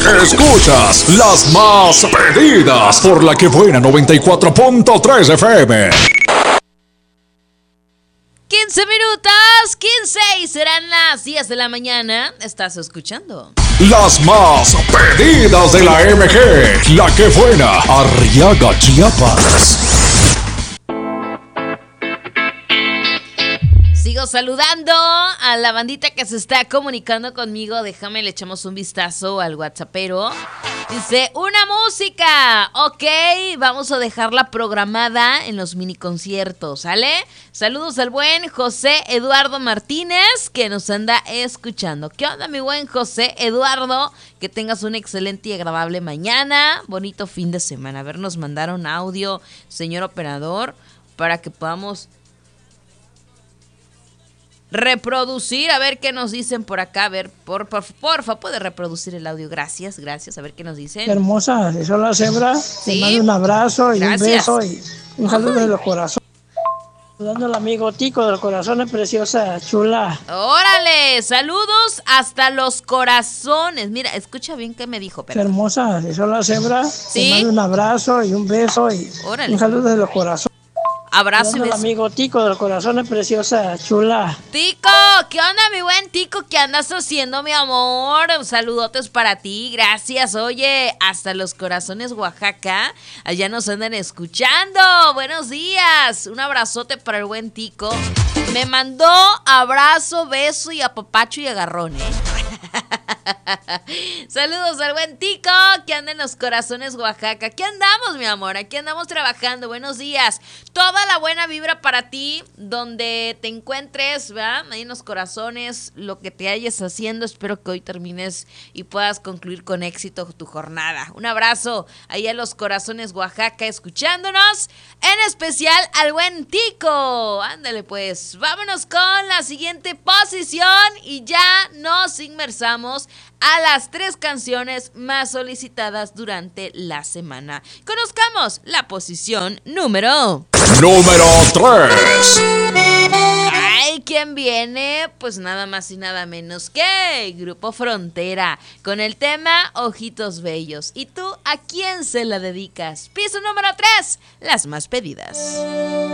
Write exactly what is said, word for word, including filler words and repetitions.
Escuchas las más pedidas por La Que Buena noventa y cuatro punto tres F M. quince minutos, quince y serán las diez de la mañana. Estás escuchando las más pedidas de la M G. La Que Buena, Arriaga, Chiapas. Sigo saludando a la bandita que se está comunicando conmigo. Déjame, le echamos un vistazo al WhatsAppero. Dice, una música. Ok, vamos a dejarla programada en los mini conciertos, ¿sale? Saludos al buen José Eduardo Martínez, que nos anda escuchando. ¿Qué onda, mi buen José Eduardo? Que tengas un excelente y agradable mañana. Bonito fin de semana. A ver, nos mandaron audio, señor operador, para que podamos reproducir, a ver qué nos dicen por acá. A ver, por, por, porfa, puede reproducir el audio. Gracias, gracias. A ver qué nos dicen. Hermosa, eso la cebra. Sí. Te mando un abrazo y Gracias. un beso y un saludo de los corazones. Saludando al amigo Tico de los corazones, preciosa, chula. Órale, saludos hasta los corazones. Mira, escucha bien qué me dijo. Pero... hermosa, eso la cebra. Sí. Te mando un abrazo y un beso y Órale. un saludo de los corazones. Abrazo y Saludando al beso. amigo Tico de los corazones, preciosa, chula. Tico, ¿qué onda, mi buen Tico? ¿Qué andas haciendo, mi amor? Saludotes para ti, gracias. Oye, hasta los corazones Oaxaca, allá nos andan escuchando. Buenos días, un abrazote para el buen Tico. Me mandó abrazo, beso y apapacho y agarrón, ¿eh? Saludos al buen Tico que anda en los corazones Oaxaca. Aquí andamos, mi amor, aquí andamos trabajando. Buenos días, toda la buena vibra para ti donde te encuentres, ¿verdad? Ahí en los corazones, lo que te hayas haciendo. Espero que hoy termines y puedas concluir con éxito tu jornada. Un abrazo ahí a los corazones Oaxaca escuchándonos, en especial al buen Tico. Ándale pues, vámonos con la siguiente posición y ya nos inmersamos a las tres canciones más solicitadas durante la semana. Conozcamos la posición número... Número tres. Ay, ¿quién viene? Pues nada más y nada menos que Grupo Frontera, con el tema Ojitos Bellos. ¿Y tú a quién se la dedicas? Piso número tres, las más pedidas.